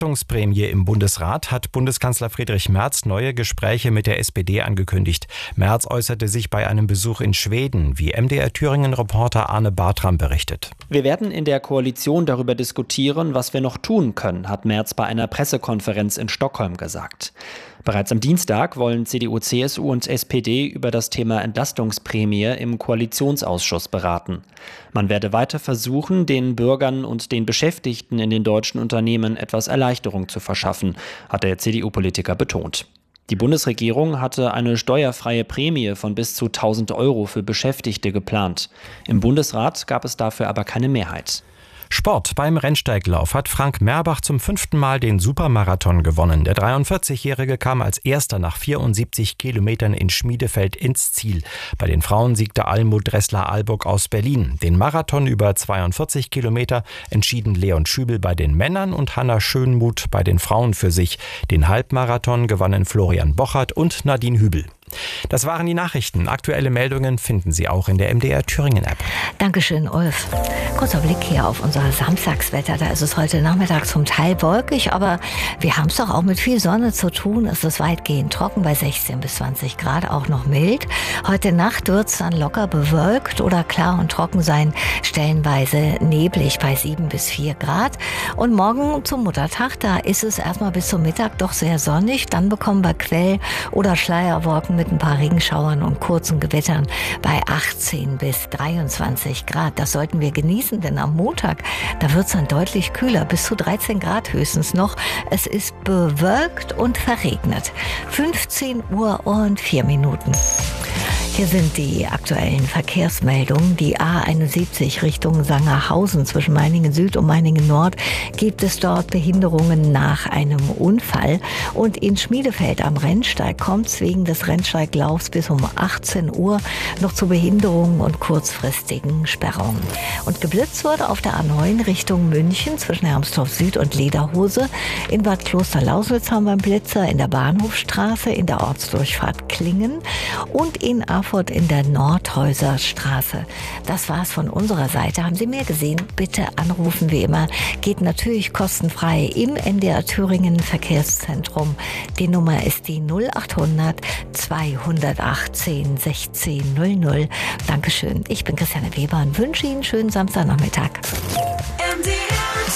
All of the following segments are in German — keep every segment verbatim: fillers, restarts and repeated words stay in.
Entlastungsprämie im Bundesrat hat Bundeskanzler Friedrich Merz neue Gespräche mit der S P D angekündigt. Merz äußerte sich bei einem Besuch in Schweden, wie M D R Thüringen-Reporter Arne Bartram berichtet. Wir werden in der Koalition darüber diskutieren, was wir noch tun können, hat Merz bei einer Pressekonferenz in Stockholm gesagt. Bereits am Dienstag wollen C D U, C S U und S P D über das Thema Entlastungsprämie im Koalitionsausschuss beraten. Man werde weiter versuchen, den Bürgern und den Beschäftigten in den deutschen Unternehmen etwas Erleichterung zu verschaffen, hat der C D U-Politiker betont. Die Bundesregierung hatte eine steuerfreie Prämie von bis zu tausend Euro für Beschäftigte geplant. Im Bundesrat gab es dafür aber keine Mehrheit. Sport. Beim Rennsteiglauf hat Frank Merbach zum fünften Mal den Supermarathon gewonnen. Der dreiundvierzigjährige kam als erster nach vierundsiebzig Kilometern in Schmiedefeld ins Ziel. Bei den Frauen siegte Almut Dressler-Alburg aus Berlin. Den Marathon über zweiundvierzig Kilometer entschieden Leon Schübel bei den Männern und Hanna Schönmuth bei den Frauen für sich. Den Halbmarathon gewannen Florian Bochert und Nadine Hübel. Das waren die Nachrichten. Aktuelle Meldungen finden Sie auch in der M D R Thüringen App. Dankeschön, Ulf. Kurzer Blick hier auf unser Samstagswetter. Da ist es heute Nachmittag zum Teil wolkig, aber wir haben es doch auch mit viel Sonne zu tun. Es ist weitgehend trocken bei sechzehn bis zwanzig Grad, auch noch mild. Heute Nacht wird es dann locker bewölkt oder klar und trocken sein, stellenweise neblig bei sieben bis vier Grad. Und morgen zum Muttertag, da ist es erstmal bis zum Mittag doch sehr sonnig. Dann bekommen wir Quell- oder Schleierwolken mit ein paar Regenschauern und kurzen Gewittern bei achtzehn bis dreiundzwanzig Grad. Das sollten wir genießen, denn am Montag, da wird es dann deutlich kühler, bis zu dreizehn Grad höchstens noch. Es ist bewölkt und verregnet. fünfzehn Uhr und vier Minuten. Hier sind die aktuellen Verkehrsmeldungen. Die A einundsiebzig Richtung Sangerhausen zwischen Meiningen Süd und Meiningen Nord gibt es dort Behinderungen nach einem Unfall. Und in Schmiedefeld am Rennsteig kommt es wegen des Rennsteiglaufs bis um achtzehn Uhr noch zu Behinderungen und kurzfristigen Sperrungen. Und geblitzt wird auf der A neun Richtung München zwischen Hermsdorf Süd und Lederhose. In Bad Klosterlausitz haben wir einen Blitzer, in der Bahnhofstraße, in der Ortsdurchfahrt Klingen und in Erfurt in der Nordhäuserstraße. Das war's von unserer Seite. Haben Sie mehr gesehen? Bitte anrufen wie immer. Geht natürlich kostenfrei im M D R Thüringen Verkehrszentrum. Die Nummer ist die null achthundert zweihundertachtzehn sechzehn null null. Dankeschön. Ich bin Christiane Weber und wünsche Ihnen einen schönen Samstagnachmittag. M D R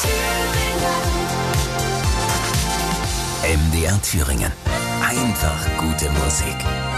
Thüringen. M D R Thüringen. Einfach gute Musik.